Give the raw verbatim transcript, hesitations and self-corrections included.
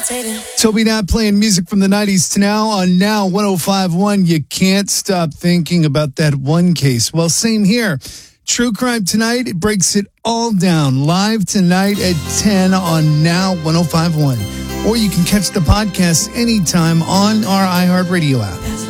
Toby Nat playing music from the nineties to now on Now one oh five point one. You can't stop thinking about that one case. Well, same here. True Crime Tonight, it breaks it all down live tonight at ten on Now one oh five point one. Or you can catch the podcast anytime on our iHeartRadio app.